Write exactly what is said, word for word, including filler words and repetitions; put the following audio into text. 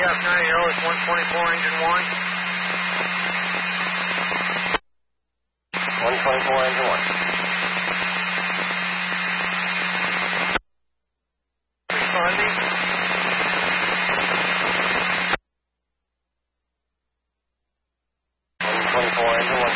F ninety, it's one twenty-four, engine one. one twenty-four, engine one. Responding. one twenty-four, engine one.